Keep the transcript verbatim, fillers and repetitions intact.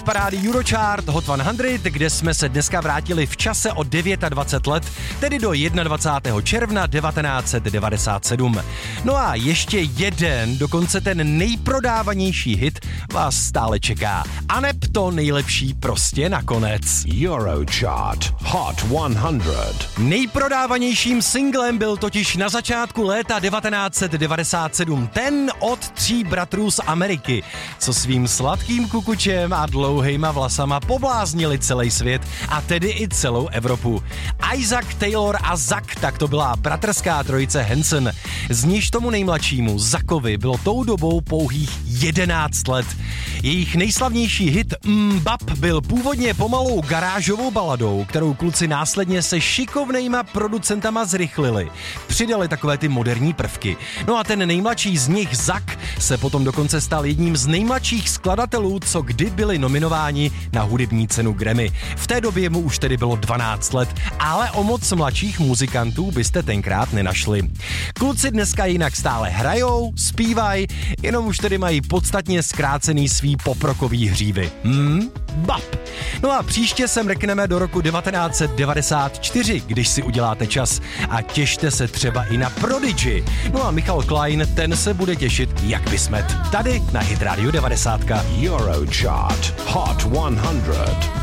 Parády Eurochart Hot sto, kde jsme se dneska vrátili v čase o dvacet devět let, tedy do dvacátého prvního června devatenáct set devadesát sedm. No a ještě jeden, dokonce ten nejprodávanější hit vás stále čeká. Aneb to nejlepší prostě nakonec. Eurochart Hot sto. Nejprodávanějším singlem byl totiž na začátku léta devatenáct set devadesát sedm ten od tří bratrů z Ameriky, co svým sladkým kukučem a dlouhejma vlasama pobláznili celý svět, a tedy i celou Evropu. Isaac Taylor a Zack, tak to byla bratrská trojice Hanson. Z níž tomu nejmladšímu, Zackovi, bylo tou dobou pouhých jedenáct let. Jejich nejslavnější hit Mbap byl původně pomalou garážovou baladou, kterou kluci následně se šikovnejma producentama zrychlili. Přidali takové ty moderní prvky. No a ten nejmladší z nich, Zack, se potom dokonce stal jedním z nejmladších skladatelů, co kdy byli nominováni na hudební cenu Grammy. V té době mu už tedy bylo dvanáct let, ale o moc mladších muzikantů byste tenkrát nenašli. Kluci dneska jinak stále hrajou, zpívají, jenom už tedy mají podstatně zkrácený svý poprokový hřívy. Hmm? Bap. No a příště se mrkneme do roku devatenáct set devadesát čtyři, když si uděláte čas, a těšte se třeba i na Prodigy. No a Michal Klein, ten se bude těšit jak vysmet. Tady na Hit Radio devadesát. Eurochart Hot sto.